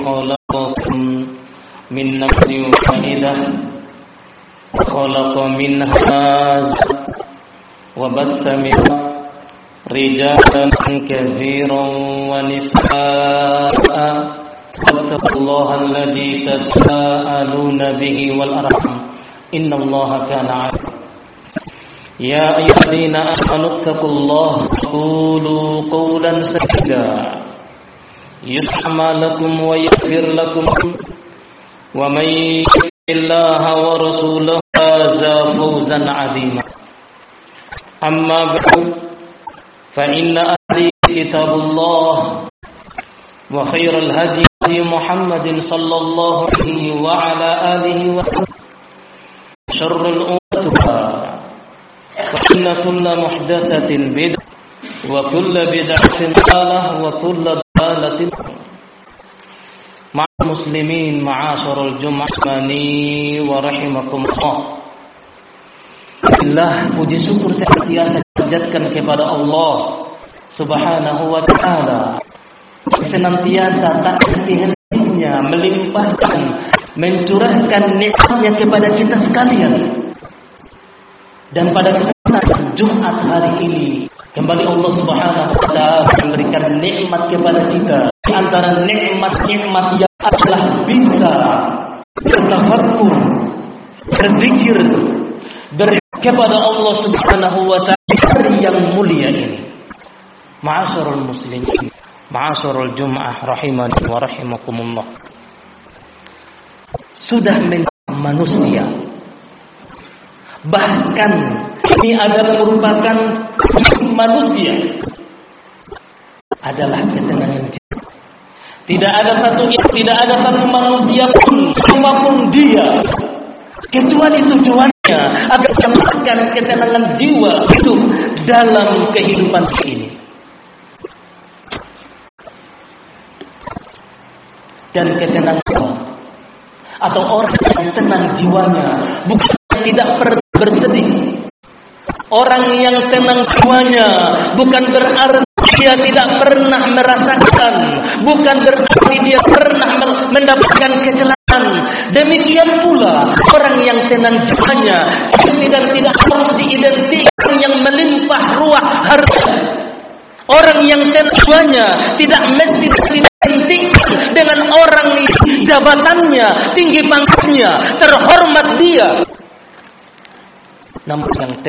خلقكم من نفس واحدة وخلق منها وبث منها رجالا كثيرا ونساء واتقوا الله الذي تساءلون به والأرحام إن الله كان عليكم يا أيها الذين آمنوا اتقوا الله وقولوا قولا سديدا يصلح لكم ويغفر لكم ومن يطع الله ورسوله فاز فوزا عظيما أما بعد فإن أهدي كتاب الله وخير الهدي محمد صلى الله عليه وعلى آله وسلم شر الأمور وإن كل محدثة بدعة وكل بدعة ضلالة وكل ضلالة مع المسلمين معاشر الجمعة ورحمكم الله. Alhamdulillah, puji syukur saya panjatkan kepada Allah Subhanahu wa taala. Senantiasa tak henti-hentinya melimpahkan, mencurahkan nikmatnya kepada kita sekalian. Dan pada kesempatan Jumat hari ini kembali Allah Subhanahu wa taala memberikan nikmat kepada kita. Di antara nikmat-nikmat yang adalah bisa bertafakkur, berzikir kepada Allah Subhanahu wa taala yang mulia ini. Ma'asyiral muslimin, ma'asyiral Jum'ah rahimani wa rahimakumullah. Sudah menjadi manusia. Bahkan ini adalah merupakan manusia adalah ketenangan jiwa. Tidak ada satu manusia pun siapapun dia kecuali tujuannya agar mendapatkan ketenangan jiwa itu dalam kehidupan ini. Dan ketenangan atau orang yang tenang jiwanya bukan tidak pernah bersedih. Orang yang tenang jiwanya bukan berarti dia tidak pernah merasakan, bukan berarti dia pernah mendapatkan kecelakaan. Demikian pula orang yang tenang jiwanya tidak harus diidentikan yang melimpah ruah harta. Orang yang tenang jiwanya tidak mesti diidentikan dengan orang jabatannya, tinggi pangkatnya, terhormat dia. Namun yang